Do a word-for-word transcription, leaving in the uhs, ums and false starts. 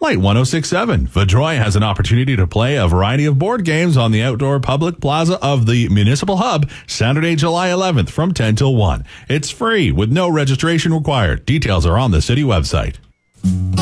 Light one oh six point seven. Vadroy has an opportunity to play a variety of board games on the outdoor public plaza of the Municipal Hub Saturday, July eleventh from ten till one. It's free with no registration required. Details are on the city website.